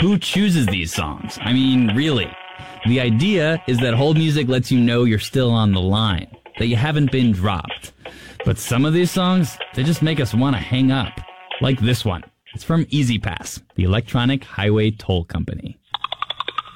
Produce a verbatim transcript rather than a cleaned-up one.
who chooses these songs? I mean, really. The idea is that hold music lets you know you're still on the line, that you haven't been dropped. But some of these songs, they just make us want to hang up. Like this one. It's from E Z Pass, the Electronic Highway Toll Company.